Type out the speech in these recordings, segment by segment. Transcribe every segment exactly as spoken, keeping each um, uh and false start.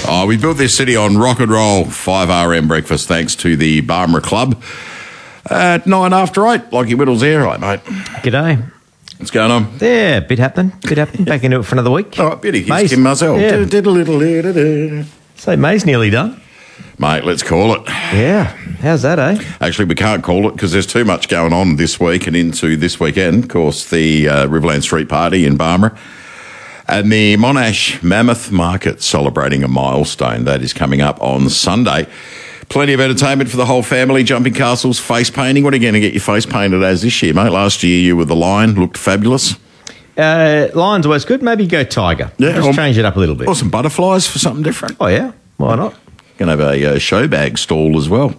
Oh, we built this city on rock and roll. five R M breakfast thanks to the Barmera Club. At nine after eight, Lockie Whittle's here. Right, mate. G'day. What's going on? Yeah, bit happening. Bit happening. Back into it for another week. All right, Biddy. Here's Maze. Kim Muzzell. Yeah. So May's nearly done. Mate, let's call it. Yeah. How's that, eh? Actually, we can't call it because there's too much going on this week and into this weekend. Of course, the uh, Riverland Street Party in Barmera and the Monash Mammoth Market celebrating a milestone. That is coming up on Sunday. Plenty of entertainment for the whole family. Jumping castles, face painting. What are you going to get your face painted as this year, mate? Last year you were the lion. Looked fabulous. Uh, Lion's always good. Maybe go tiger. Yeah, Just or, change it up a little bit. Or some butterflies for something different. Oh, yeah. Why not? Going to have a uh, show bag stall as well.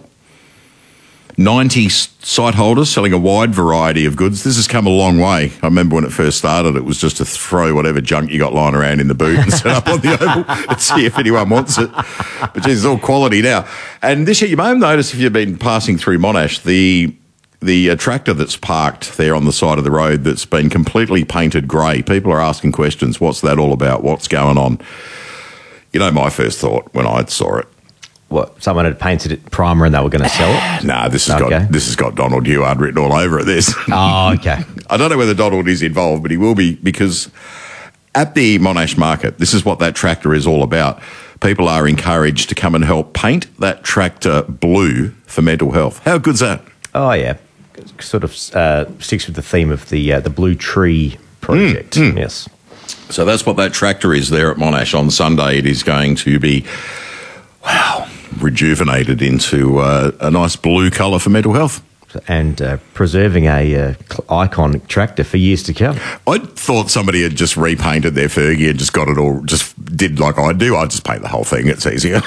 ninety site holders selling a wide variety of goods. This has come a long way. I remember when it first started, it was just to throw whatever junk you got lying around in the boot and set up on the oval and see if anyone wants it. But geez, it's all quality now. And this year, you may have noticed if you've been passing through Monash, the the uh, tractor that's parked there on the side of the road that's been completely painted grey. People are asking questions. What's that all about? What's going on? You know, my first thought when I saw it, What, someone had painted it primer and they were going to sell it? nah, this has Okay. got this has got Donald Eward written all over it. This. Oh, okay. I don't know whether Donald is involved, but he will be because at the Monash Market, this is what that tractor is all about. People are encouraged to come and help paint that tractor blue for mental health. How good's that? Oh, yeah. It sort of uh, sticks with the theme of the uh, the Blue Tree project. Mm, mm. Yes. So that's what that tractor is there at Monash on Sunday. It is going to be, wow, rejuvenated into uh, a nice blue colour for mental health. And uh, preserving a uh, cl- iconic tractor for years to come. I thought somebody had just repainted their Fergie and just got it all, just did like I do. I just paint the whole thing. It's easier.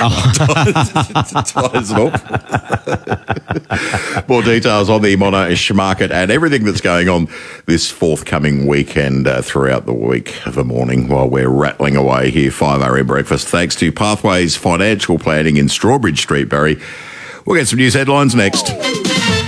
Ties it off. More details on the Monash Market and everything that's going on this forthcoming weekend uh, throughout the week of a morning while we're rattling away here. five R M breakfast. Thanks to Pathways Financial Planning in Strawbridge Street, Barry. We'll get some news headlines next.